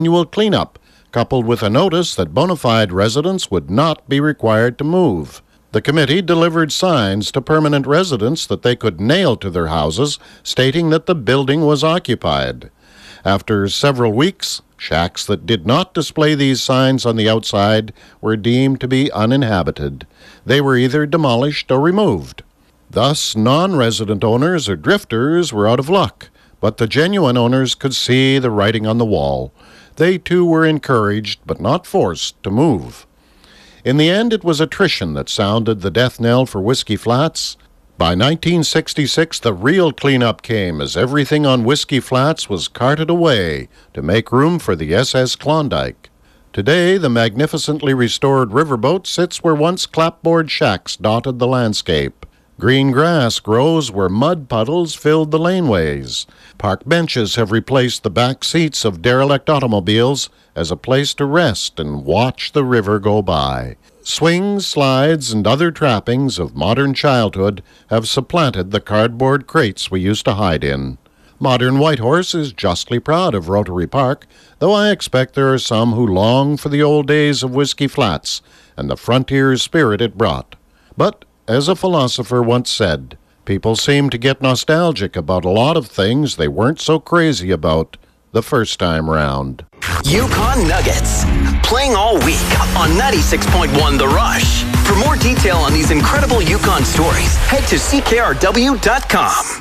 annual cleanup, coupled with a notice that bona fide residents would not be required to move. The committee delivered signs to permanent residents that they could nail to their houses, stating that the building was occupied. After several weeks, shacks that did not display these signs on the outside were deemed to be uninhabited. They were either demolished or removed. Thus, non-resident owners or drifters were out of luck, but the genuine owners could see the writing on the wall. They too were encouraged, but not forced, to move. In the end, it was attrition that sounded the death knell for Whiskey Flats. By 1966, the real cleanup came as everything on Whiskey Flats was carted away to make room for the SS Klondike. Today, the magnificently restored riverboat sits where once clapboard shacks dotted the landscape. Green grass grows where mud puddles filled the laneways. Park benches have replaced the back seats of derelict automobiles as a place to rest and watch the river go by. Swings, slides, and other trappings of modern childhood have supplanted the cardboard crates we used to hide in. Modern Whitehorse is justly proud of Rotary Park, though I expect there are some who long for the old days of Whiskey Flats and the frontier spirit it brought. But as a philosopher once said, people seem to get nostalgic about a lot of things they weren't so crazy about the first time round. Yukon Nuggets, playing all week on 96.1 The Rush. For more detail on these incredible Yukon stories, head to ckrw.com.